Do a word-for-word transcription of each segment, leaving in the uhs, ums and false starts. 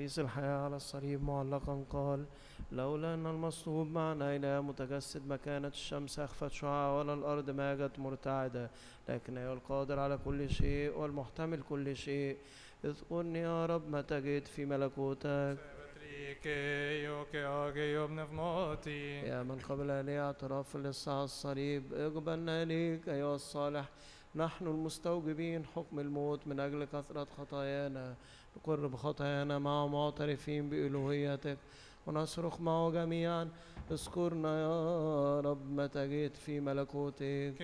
رئيس الحياة على الصليب معلقا قال: لولا أن المصلوب معنا إله متجسد ما كانت الشمس أخفت شعاع ولا الأرض ماجت مرتعدة، لكن أيها القادر على كل شيء والمحتمل كل شيء، اذكرني يا رب متى جئت في ملكوتك. يا من قبل لي اعتراف لص على الصليب، اقبلنا ليك أيها الصالح، نحن المستوجبين حكم الموت من أجل كثرة خطايانا، نقر بخطايانا معه معترفين بألوهيتك، ونصرخ معه جميعا: اذكرنا يا رب متى جئت في ملكوتك.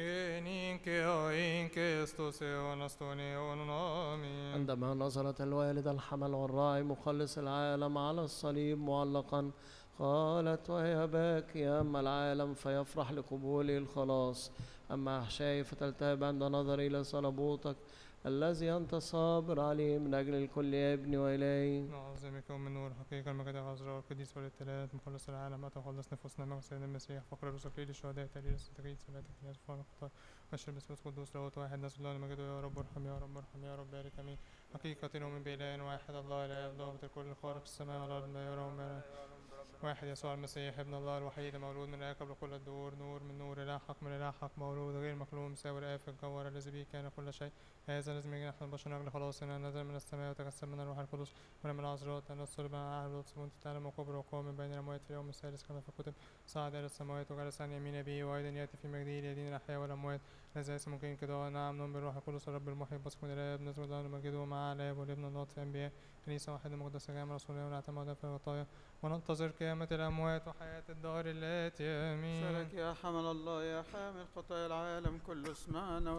عندما نظرت الوالدة الحمل والراعي مخلص العالم على الصليب معلقا، قالت وهي باكية: أما العالم فيفرح لقبوله الخلاص، أما أحشائي فتلتهب عند نظري إلى صلبوتك الذي أنت صابر عليه من أجل الكل يا ابني وإلهي. نعظمك من نور حقيقة المجد العذراء القديس والثلاث مخلص العالم أتى خلص نفوسنا مع سيدنا المسيح فقر رزق للشهداء تالي الصديقين سبعة كنيسة فوق الخطايا واشر باسم قدوس لاهوت واحد نسأل الله المجد يا رب ارحم يا رب ارحم يا رب بارك امين. حقيقة نؤمن بإله واحد الله لا يبدأ الكل الخالق السماء والأرض ما يرى وما لا واحد يسوع المسيح ابن الله الوحيد مولود من آب قبل كل الدهور نور من نور إله حق من إله حق مولود غير مخلوق مساوي الآب في الجوهر الذي به كان كل شيء. هذا الذي يجي نحن البشر من أجل خلاصنا نزل من السماء وتجسد من الروح القدس ولم العذراء أن الصلب على عهد وانت تعلم وكبر وقوم من بين الأموات في اليوم الثالث كما في الكتب صعد إلى السماوات وجلس عن يمين أبيه وأيضا يأتي في مجده ليدين الأحياء والأموات. الذي ليس ممكن كده نعم نؤمن بالروح القدس الرب المحيي بثق من الآب نسجد له نمجده مع الآب والابن الناطق الأنبياء كنيسة واحدة مقدسة جامعة رسولية ونعتمد في الغطايا وننتظر قيامة الأموات وحياة الدار التي آمين. سلك يا حمل الله يا حامل خطايا العالم كله اسمعنا